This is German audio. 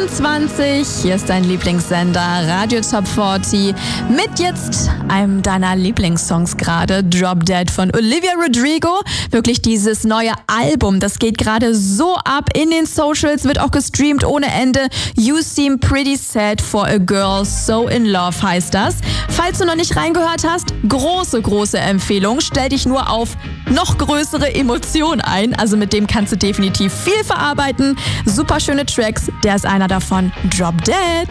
22. Hier ist dein Lieblingssender Radio Top 40 mit jetzt einem deiner Lieblingssongs gerade, Drop Dead von Olivia Rodrigo. Wirklich dieses neue Album, das geht gerade so ab in den Socials, wird auch gestreamt ohne Ende. You Seem Pretty Sad for a Girl So in Love heißt das. Falls du noch nicht reingehört hast, große Empfehlung. Stell dich nur auf noch größere Emotionen ein. Also mit dem kannst du definitiv viel verarbeiten. Super schöne Tracks. Der ist einer davon. Drop Dead.